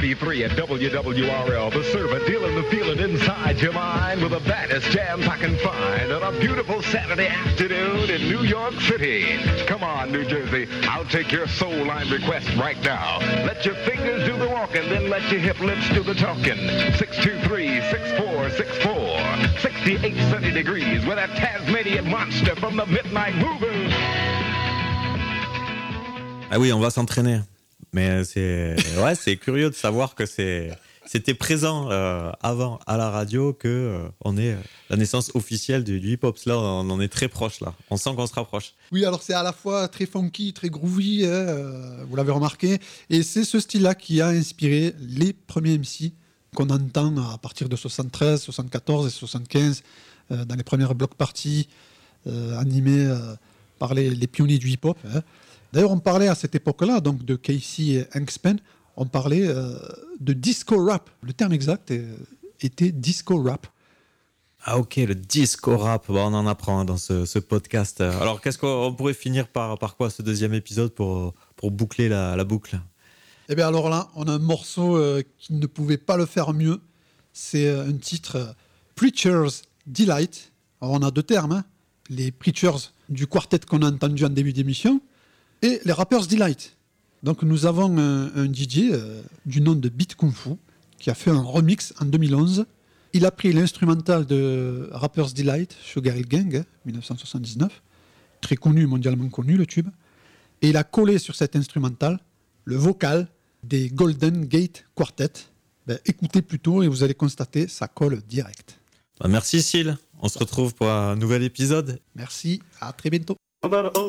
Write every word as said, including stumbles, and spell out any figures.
eighty-three at W W R L, the servant dealing the feeling inside your mind with the baddest jams I can find on a beautiful Saturday afternoon in New York City. Come on, New Jersey, I'll take your soul line request right now. Let your fingers do the walking, then let your hip lips do the talking. six two three, six four six four, sixty-eight sunny degrees with a Tasmanian monster from the Midnight Movers. Ah oui, on va s'entraîner. Mais c'est, ouais, c'est curieux de savoir que c'est, c'était présent euh, avant à la radio que euh, on est euh, la naissance officielle du, du hip-hop. Là, on en est très proche là. On sent qu'on se rapproche. Oui, alors c'est à la fois très funky, très groovy, hein, euh, vous l'avez remarqué. Et c'est ce style-là qui a inspiré les premiers M C qu'on entend à partir de soixante-treize, soixante-quatorze et soixante-quinze euh, dans les premières block parties euh, animées euh, par les, les pionniers du hip-hop. Hein. D'ailleurs, on parlait à cette époque-là, donc de Casey et Hank Span, on parlait euh, de disco rap. Le terme exact est, était disco rap. Ah ok, le disco rap, bon, on en apprend dans ce, ce podcast. Alors, qu'est-ce qu'on pourrait finir par, par quoi ce deuxième épisode pour, pour boucler la, la boucle? Eh bien alors là, on a un morceau euh, qui ne pouvait pas le faire mieux. C'est euh, un titre euh, Preacher's Delight. Alors on a deux termes, hein. Les Preachers du quartet qu'on a entendu en début d'émission et les Rappers Delight. Donc nous avons un, un D J euh, du nom de Beat Kung Fu qui a fait un remix en deux mille onze. Il a pris l'instrumental de Rappers Delight, Sugar Hill Gang, hein, dix-neuf cent soixante-dix-neuf, très connu, mondialement connu le tube, et il a collé sur cet instrumental le vocal des Golden Gate Quartet. Ben, écoutez plutôt et vous allez constater, ça colle direct. Bah, merci Syl, on se retrouve pour un nouvel épisode. Merci, à très bientôt.